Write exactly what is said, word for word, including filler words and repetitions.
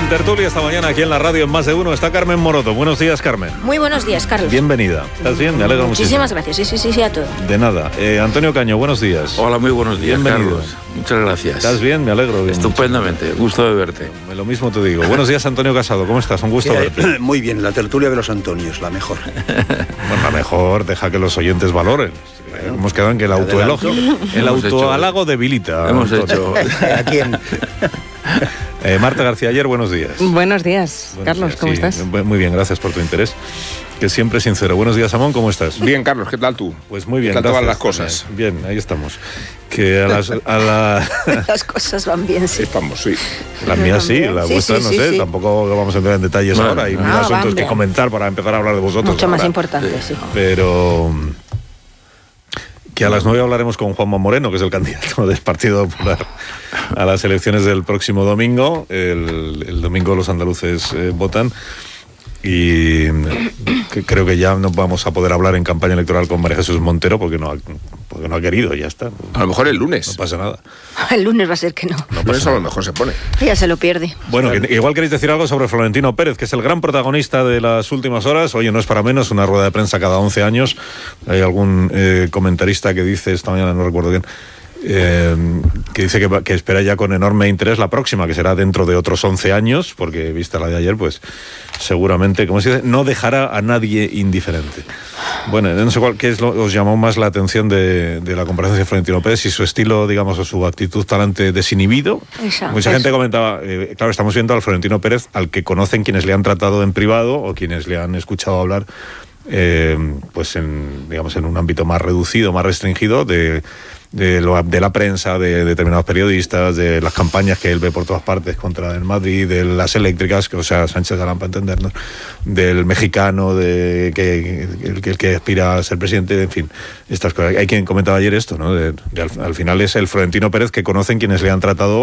En tertulia esta mañana aquí en la radio en Más de Uno está Carmen Moroto. Buenos días, Carmen. Muy buenos días, Carlos. Bienvenida. ¿Estás bien? Me alegro muchísimo. Muchísimas gracias. Sí, sí, sí, sí, a todo. De nada. Eh, Antonio Caño, buenos días. Hola, muy buenos días, Bienvenido. Carlos. Muchas gracias. ¿Estás bien? Me alegro. Bien, Estupendamente. Mucho. Gusto de verte. Lo mismo te digo. Buenos días, Antonio Casado. ¿Cómo estás? Un gusto eh, verte. Muy bien. La tertulia de los Antonios, la mejor. Bueno, la mejor. Deja que los oyentes valoren. Bueno, hemos quedado en que el autoelogio, el autohalago debilita. Hemos hecho. ¿A quién? Eh, Marta García Ayer, buenos días. Buenos días, Buenos Carlos, días, ¿cómo sí, estás? Muy bien, gracias por tu interés, que siempre es sincero. Buenos días, Amón, ¿cómo estás? Bien, Carlos, ¿qué tal tú? Pues muy bien, ¿Qué tal gracias. todas las cosas? Bien, ahí estamos. Que a las... A la... Las cosas van bien, sí. Sí, vamos, sí. Las mías sí, las Sí, vuestras sí, no sí, sé, sí. tampoco vamos a entrar en detalles Bueno, ahora. Hay mil ah, asuntos van que bien. comentar para empezar a hablar de vosotros. Mucho más ahora. importante, sí. Pero... que a las nueve hablaremos con Juanma Moreno, que es el candidato del Partido Popular a las elecciones del próximo domingo. El, el domingo los andaluces eh, votan y que creo que ya no vamos a poder hablar en campaña electoral con María Jesús Montero porque no ha, porque no ha querido, ya está. A lo mejor el lunes. No pasa nada. El lunes va a ser que no. No Por pasa eso a nada. lo mejor se pone. Ya se lo pierde. Bueno, que igual queréis decir algo sobre Florentino Pérez, que es el gran protagonista de las últimas horas. Oye, no es para menos, una rueda de prensa cada once años. Hay algún eh, comentarista que dice, esta mañana no recuerdo bien, eh, que dice que, que espera ya con enorme interés la próxima, que será dentro de otros once años, porque vista la de ayer, pues seguramente, como se dice, no dejará a nadie indiferente. Bueno, no sé cuál, qué es lo, os llamó más la atención de, de la comparación de Florentino Pérez, si su estilo, digamos, o su actitud talante desinhibido. Esa, Mucha eso. gente comentaba, eh, claro, estamos viendo al Florentino Pérez al que conocen quienes le han tratado en privado o quienes le han escuchado hablar, eh, pues en, digamos, en un ámbito más reducido, más restringido de... De, lo, de la prensa, de determinados periodistas, de las campañas que él ve por todas partes contra el Madrid, de las eléctricas, que, o sea, Sánchez Galán para entendernos, del mexicano, de que, el, que, el que aspira a ser presidente, en fin, estas cosas. Hay quien comentaba ayer esto, ¿no? De, de, al, al final es el Florentino Pérez que conocen quienes le han tratado